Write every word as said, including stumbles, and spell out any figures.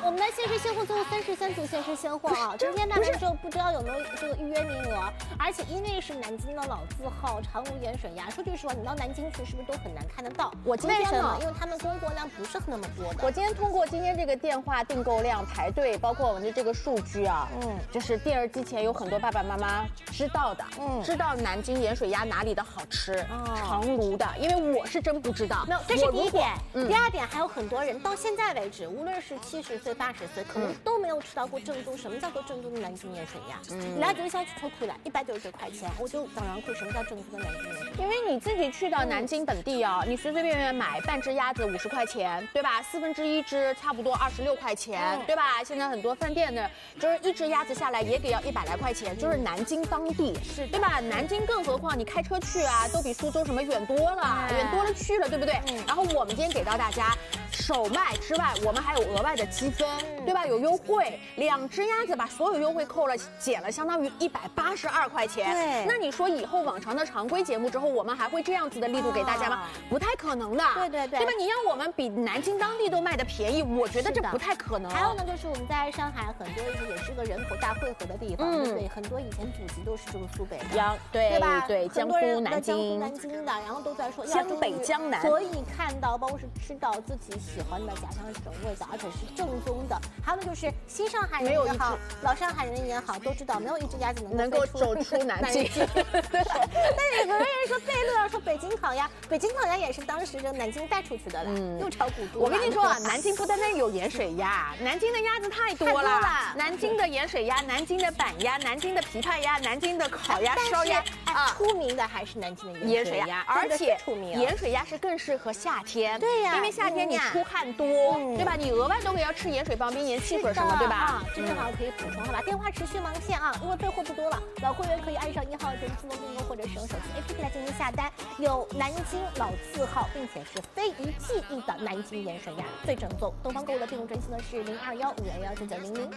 我们的限时现货最后三十三组限时现货啊，今天大家就不知道有没有这个预约名额，而且因为是南京的老字号长卢盐水鸭，说句实话，你到南京去是不是都很难看得到？ 我今天呢， 为什么？因为他们供货量不是那么多的。 我今天通过今天这个电话订购量排队，包括我们的这个数据啊，嗯，就是电视机前有很多爸爸妈妈知道的，嗯，知道南京盐水鸭哪里的好吃，哦、长卢的，因为我是真不知道。 没有，这是第一点。嗯、第二点，还有很多人到现在为止，无论是七十岁、八十岁，可能都没有吃到过正宗。什么叫做正宗的南京盐水鸭？嗯，来九下去抽苦的，一百九十九块钱，我就当然会什么叫正宗的南京盐水鸭？ 因为你自己去到南京本地啊，你随随便便买半只鸭子五十块钱，对吧？四分之一只差不多二十六块钱，对吧？现在很多饭店的，就是一只鸭子下来也给要一百来块钱，就是南京当地，是对吧？南京更何况你开车去啊，都比苏州什么远多了，远多了去了，对不对？然后我们今天给到大家。首卖之外，我们还有额外的积分，对吧？有优惠，两只鸭子把所有优惠扣了，减了，相当于一百八十二块钱。 对， 那你说以后往常的常规节目之后，我们还会这样子的力度给大家吗？不太可能的。 对对对， 对吧？你让我们比南京当地都卖的便宜，我觉得这不太可能。 还有呢，就是我们在上海很多也是个人口大汇合的地方，对不对？很多以前祖籍都是这个苏北的， 阳对对吧？ 对，江苏南京， 南京的，然后都在说江北江南， 所以看到包括是吃到自己喜欢的家乡省味的，而且是正宗的。还有呢，就是新上海人也好，老上海人也好，都知道没有一只鸭子能能够走出南京。 但是有个人说贝乐说北京烤鸭，北京烤鸭也是当时这南京带出去的了，嗯，又炒古都。 我跟你说啊，南京不单单有盐水鸭，南京的鸭子太多了，南京的盐水鸭、南京的板鸭、南京的琵琶鸭、南京的烤鸭、烧鸭啊，出名的还是南京的盐水鸭，而且出名盐水鸭是更适合夏天， 对呀， 因为夏天你出汗多，对吧？你额外都给要吃盐水棒、冰盐汽水什么，对吧？ 啊，这正好可以补充，好吧？电话持续忙线啊，因为备货不多了，老会员可以按上一号键自动订购，或者使用手机 A P P 来进行下单。有南京老字号，并且是非遗技艺的南京盐水鸭最正宗。东方购物的订购专线呢是零二幺五幺幺九九零零。